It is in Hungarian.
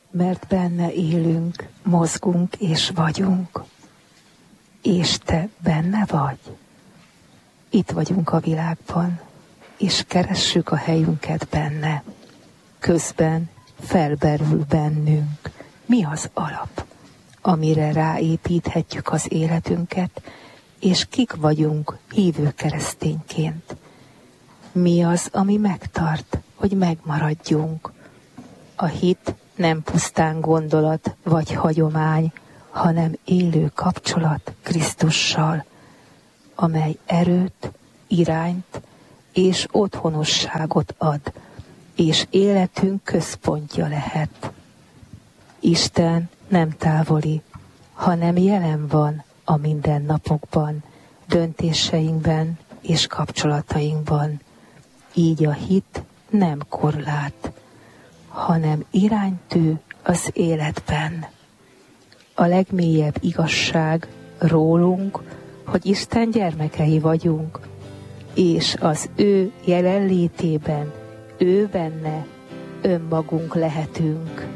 mert benne élünk, mozgunk és vagyunk. És te benne vagy? Itt vagyunk a világban, és keressük a helyünket benne. Közben felberül bennünk, mi az alap, amire ráépíthetjük az életünket, és kik vagyunk hívő keresztényként. Mi az, ami megtart, hogy megmaradjunk? A hit nem pusztán gondolat vagy hagyomány, hanem élő kapcsolat Krisztussal, amely erőt, irányt és otthonosságot ad, és életünk központja lehet. Isten nem távoli, hanem jelen van a mindennapokban, döntéseinkben és kapcsolatainkban. Így a hit nem korlát, hanem iránytű az életben. A legmélyebb igazság rólunk, hogy Isten gyermekei vagyunk, és az ő jelenlétében, ő benne önmagunk lehetünk.